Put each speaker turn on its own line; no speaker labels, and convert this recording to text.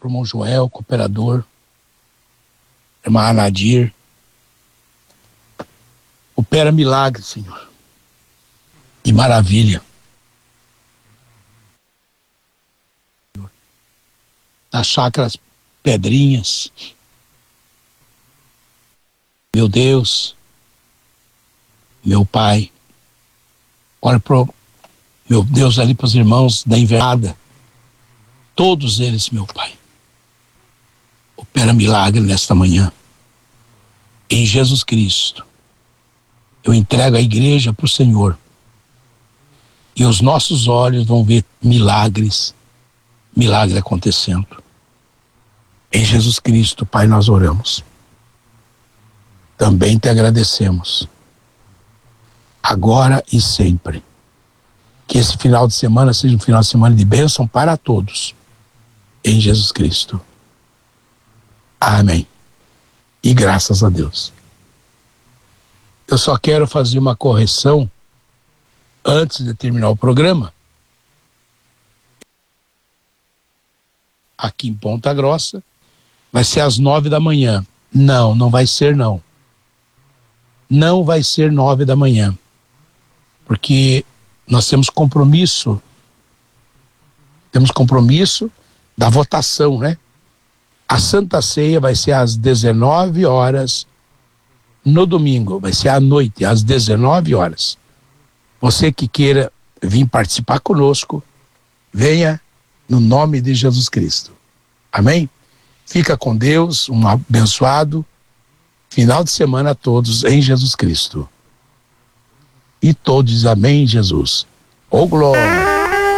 pro irmão Joel, cooperador, irmã Anadir. Opera milagre, Senhor. E maravilha. Das chácaras Pedrinhas. Meu Deus, meu Pai, olha pro meu Deus ali para os irmãos da Invernada, todos eles, meu Pai, opera milagre nesta manhã, em Jesus Cristo. Eu entrego a igreja para o Senhor e os nossos olhos vão ver milagre acontecendo. Em Jesus Cristo, Pai, nós oramos. Também te agradecemos, agora e sempre. Que esse final de semana seja um final de semana de bênção para todos, em Jesus Cristo. Amém. E graças a Deus. Eu só quero fazer uma correção antes de terminar o programa. Aqui em Ponta Grossa vai ser às 9 da manhã. Não vai ser não. Não vai ser 9 da manhã, porque nós temos compromisso da votação, né? A Santa Ceia vai ser às 19 horas no domingo, vai ser à noite, às 19 horas. Você que queira vir participar conosco, venha no nome de Jesus Cristo. Amém? Fica com Deus, um abençoado final de semana a todos em Jesus Cristo. E todos, amém, Jesus. Oh, glória!